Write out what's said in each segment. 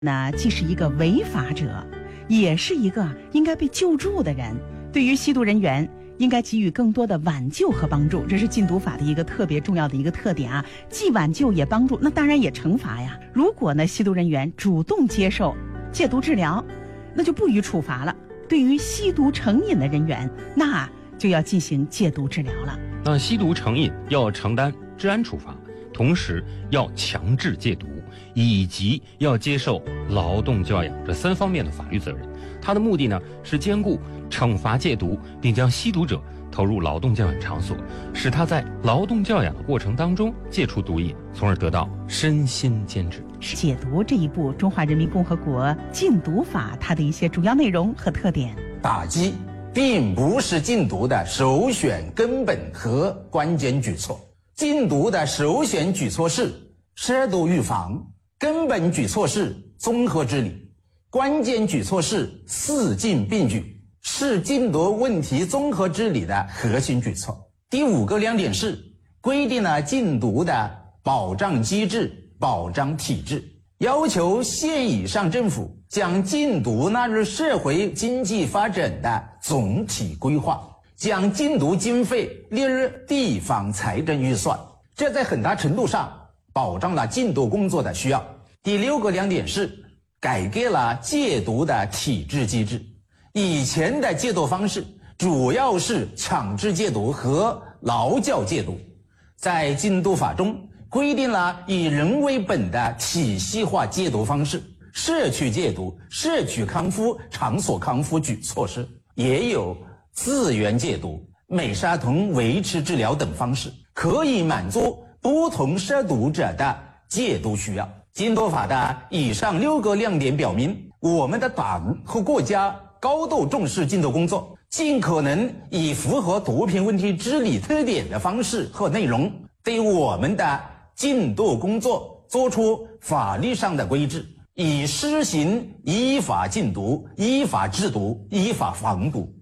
那既是一个违法者，也是一个应该被救助的人。对于吸毒人员，应该给予更多的挽救和帮助，这是禁毒法的一个特别重要的一个特点啊，既挽救也帮助，那当然也惩罚呀。如果呢吸毒人员主动接受戒毒治疗，那就不予处罚了。对于吸毒成瘾的人员，那就要进行戒毒治疗了。 那吸毒成瘾要承担治安处罚，同时要强制戒毒，以及要接受劳动教养这3方面的法律责任。它的目的呢是兼顾惩罚戒毒，并将吸毒者投入劳动教养场所，使他在劳动教养的过程当中戒除毒瘾，从而得到身心兼治。 解读这一部《中华人民共和国禁毒法》它的一些主要内容和特点。 打击并不是禁毒的首选根本和关键举措，禁毒的首选举措是涉毒预防，根本举措是综合治理，关键举措是4禁并举，是禁毒问题综合治理的核心举措。第5个亮点是规定了禁毒的保障机制、保障体制，要求县以上政府将禁毒纳入社会经济发展的总体规划，将禁毒经费列入地方财政预算，这在很大程度上保障了禁毒工作的需要。第6个亮点是改革了戒毒的体制机制。以前的戒毒方式主要是强制戒毒和劳教戒毒，在禁毒法中规定了以人为本的体系化戒毒方式，社区戒毒、社区康复、场所康复举措施，也有自愿戒毒、美沙酮维持治疗等方式，可以满足不同涉毒者的戒毒需要。禁毒法的以上6个亮点表明，我们的党和国家高度重视禁毒工作，尽可能以符合毒品问题治理特点的方式和内容，对我们的禁毒工作做出法律上的规制，以施行依法禁毒、依法治毒、依法防毒。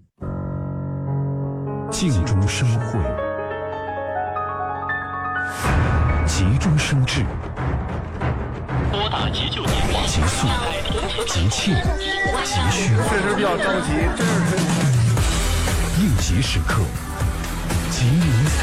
静中生慧，急中生智， 拨打急救电话， 急速、急切、急需， 确实比较着急，真是应急时刻，急民所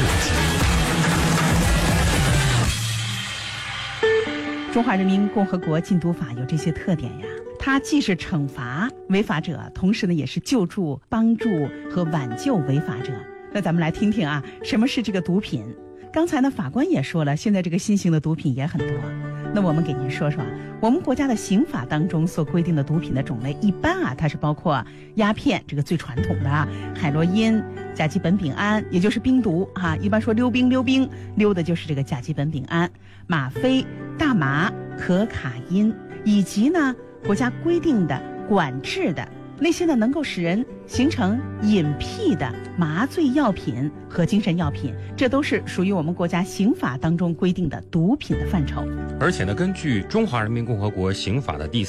急。中华人民共和国禁毒法有这些特点呀，它既是惩罚违法者，同时呢也是救助、帮助和挽救违法者。那咱们来听听啊，什么是这个毒品？刚才呢法官也说了，现在这个新型的毒品也很多。那我们给您说说我们国家的刑法当中所规定的毒品的种类，一般啊它是包括鸦片，这个最传统的啊，海洛因、甲基苯丙胺，也就是冰毒啊，一般说溜冰溜的就是这个甲基苯丙胺，吗啡、大麻、可卡因，以及呢国家规定的管制的那些呢能够使人形成瘾癖的麻醉药品和精神药品，这都是属于我们国家刑法当中规定的毒品的范畴。 而且呢，根据中华人民共和国刑法的第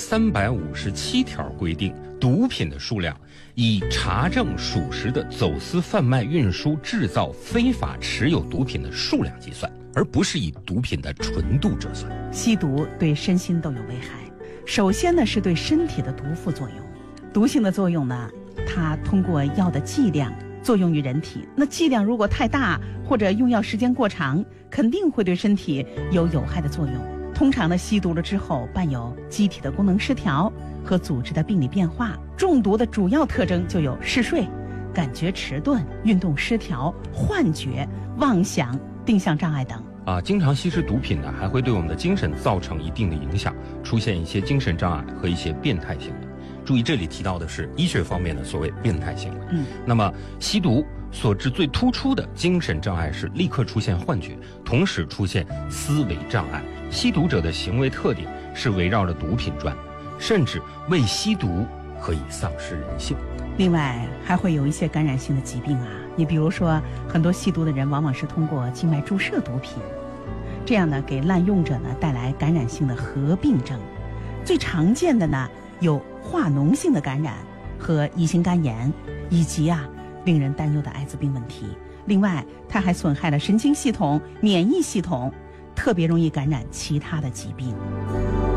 357条规定，毒品的数量以查证属实的走私、贩卖、运输、制造、非法持有毒品的数量计算，而不是以毒品的纯度折算。 吸毒对身心都有危害，首先呢是对身体的毒副作用。毒性的作用呢，它通过药的剂量作用于人体，那剂量如果太大或者用药时间过长，肯定会对身体有害的作用。通常呢吸毒了之后伴有机体的功能失调和组织的病理变化。中毒的主要特征就有嗜睡、感觉迟钝、运动失调、幻觉、妄想、定向障碍等。 经常吸食毒品呢，还会对我们的精神造成一定的影响，出现一些精神障碍和一些变态行为。注意，这里提到的是医学方面的所谓变态行为。那么吸毒所致最突出的精神障碍是立刻出现幻觉，同时出现思维障碍。吸毒者的行为特点是围绕着毒品转，甚至为吸毒可以丧失人性。 另外还会有一些感染性的疾病啊，你比如说很多吸毒的人往往是通过静脉注射毒品，这样呢给滥用者呢带来感染性的合并症。最常见的呢有化脓性的感染和乙型肝炎，以及令人担忧的艾滋病问题。另外它还损害了神经系统、免疫系统，特别容易感染其他的疾病。